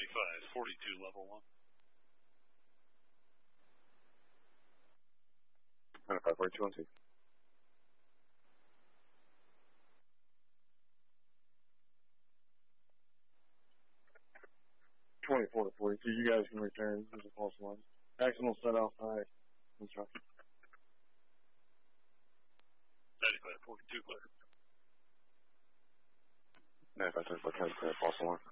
95, 42, level 1. 95, 42, 1, 2. (24 to 42), you guys can return. There's a false alarm. Action will set off high. Instruction. 95, 42, clear. 95, 35, false alarm.